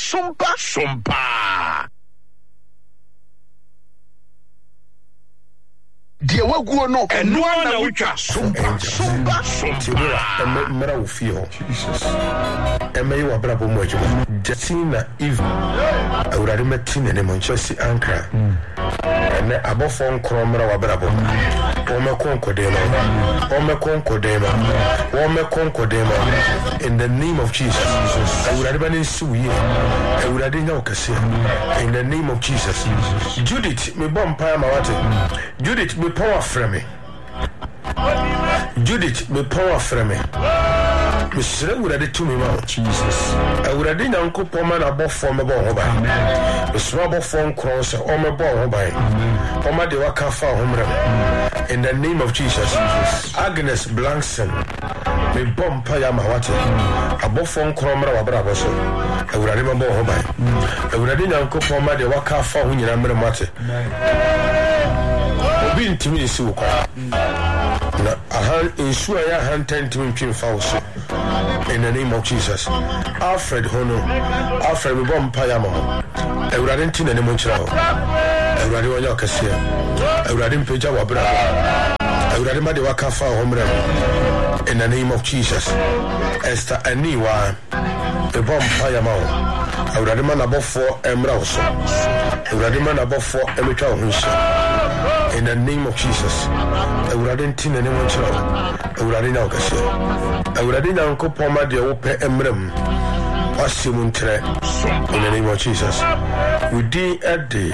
Sumpa. Deɛ waguo no ɛno na wotwa sumpa mera wo fie ho Jesus ɛmɛyi wabrabɔ mu adwuma Justina Eve awurade mati ne mo nkyɛsi ankra ɛnɛ abɔfo nkoro mera wabrabɔ wɔmɛkɔnkɔdɛma in the name of Jesus awurade bane nsiwuye awurade nya okase in the name of Jesus Judith me bompa ma wate Judith me power from me Judith me power from me me sere wurade to me ma Jesus awurade nyankopɔ ma na bɔfo me bɔ ho ba me so bɔfo nkron se o me bɔ ho ba o ma de waka fa ho mrem in the name of Jesus Agnes Blankson me bompa ya ma wate abɔfo nkron mra wabrabɔ so awurade ma bɔ ho ba awurade nyankopɔ ma de waka fa ho nyina mrem wate obi ntimi esi wo kwa na ahan ensure ya han tentimi ntwin fa wo so in the name of Jesus Alfred Hono Alfred me bompa ya ma awurade ntina ne mo nkyira ho awurade wanya okase awurade mpeja wabra awurade ma de waka fa ho mrem in the name of Jesus Esther Aniwa me bompa ya ma awurade ma na bofo emra wo so awurade ma na bofo emetwa ho nhyia in the name of Jesus awurade ntina ne mo nkyira ho awurade na okase awurade na nkopɔ ma de wo pɛ emrem wasimu ntre in the name of Jesus we did at the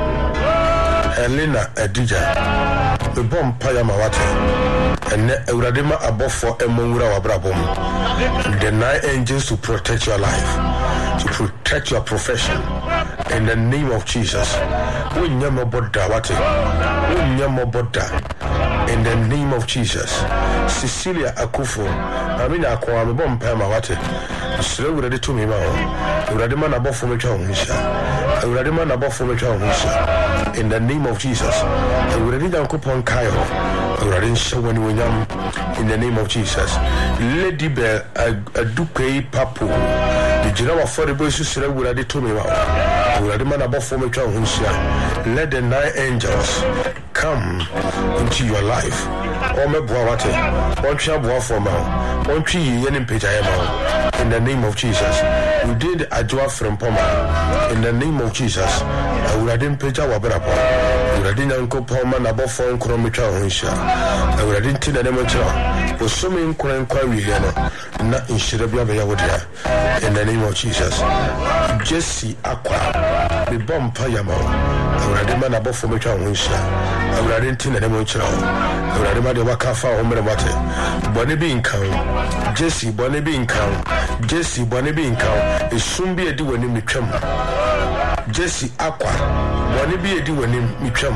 Helena Adija the bomb paya mawate and awurade ma abofo emonwura wabrabom the 9 angels to protect your life to protect your profession in the name of Jesus unyama bodda wate unyama bodda in the name of Jesus Cecilia Akufo amina akwa me bomb paya mawate sire wurade to me ma ho awurade ma na bofo metwa ho hia awurade ma na bofo metwa ho hia in the name of Jesus awurade dankopon kai ho awurade nhyewani wonyam in the name of Jesus Lady Bell adukei papo the jira wa for the boy sire wurade to me ma ho awurade ma na bofo metwa ho hia let the 9 angels come into your life o meboa wate on twa boa for ma on twi ye ne mpagya ye ma in the name of Jesus we did ajwa from Poma in the name of Jesus awurade mpagya wabrabo awurade nyankopon na bofo nkro metwa ho hia awurade ntina ne mochira osome nkro nkwa wiye no na inshira bia be yawodia in the name of Jesus Jesse Akwa be bompa yama awurade ma na bofo metwa ho hia awurade ntina ne mochira awurade ma de waka fa ho mere mate bone bi nkan Jesse bone bi nkan Jesse bone bi nkan esum bi edi wani metwam Jesse Akwa bone bi edi wani metwam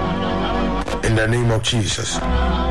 in the name of Jesus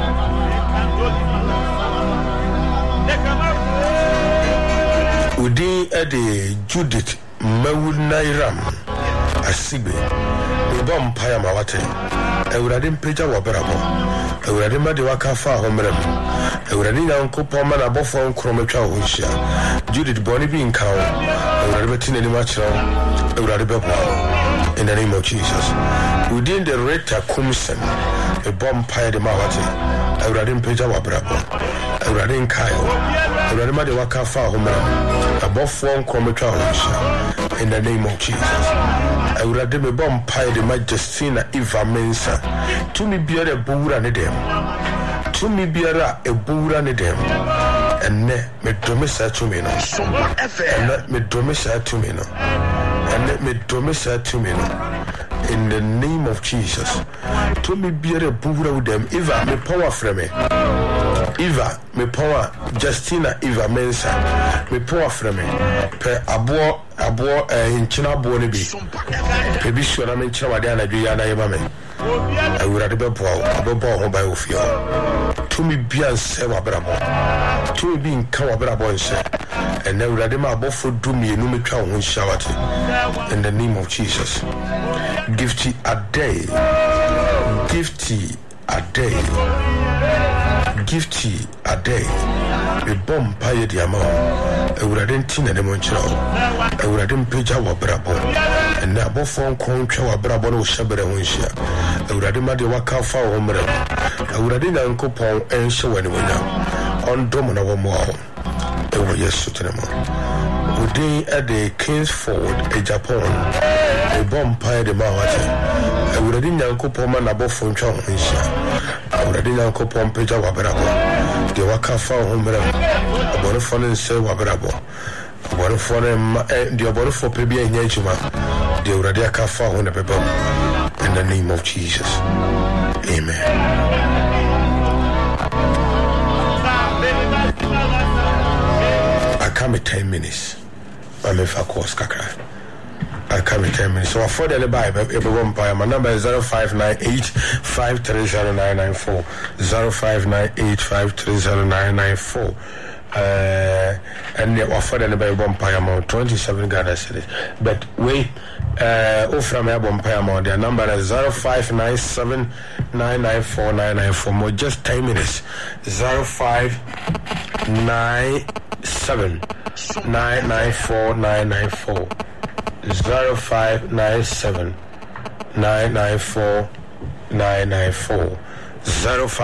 Udi ede Judith Mawunairam Asibe Ubom paya mawate awurade mpagya wabrabo awurade ma de waka fa ho mrem awurade nyankopon ma na bofo nkro metwa ho hia Judith bone bi nka ho awurade betina ni ma kyerɛ awurade bɛboa in the name of Jesus within the Rita Kumsen a bomb pie de mawate awurade mpagya wabrabo awurade nkayo awurade ma de waka fa ho mrem abofo nkro metwa ho hia in the name of Jesus awurade me bomb pie de Justina Eva Mensa to me biara bowura ne dem to me biara ebowura ne dem enne me domesa to me no enne me domesa to me no enne me domesa to me no in the name of Jesus to me biara bowura with them Eva me power from me Eva me power Justina Eva Mensa me power from me per abo inchina abo ne bi pe bi sho na me nchira wade anadwe ya na yema me awurade bebo ho ba ofio to me bia nse wabrabo to me bi nka wabrabo nse and awurade ma abofo du mienu metwa ho nhyawate in the name of Jesus Gifty a day me bomb pay the amount. Ewurade ntina ne monchira o. Ewurade mpeja wa brabo. Na abofo nkontwa wa brabo no hyebere ho nhia. Ewurade ma de waka fa wo mre. Ewurade Nyankopɔn enhye wani wonya. Ondom na wo mo ho. Ewo Yesu tenemo. Udin at the Kingsford in Japan. A bomb pie the Mawati. Ewurade Nyankopɔn ma na abofo ntwa ho nhia. Ewurade Nyankopɔn peja wa brabo. De waka fa wo mre. Abonefo no nse wa brabo. Abonefo no de abonefo pe bia nya nchuma. De Ewurade aka fa ho na bebam. In the name of Jesus. Amen. I come in 10 minutes. I'm in course kakra. I come in 10 minutes. So I for the Bible, everyone by my number is 0598 530 0598 and I for the Bible by 27 Ghana cities. But wait, from my their number is 0597 994 994. More just 10 minutes. 0597 994 994. 0597 994 994. 05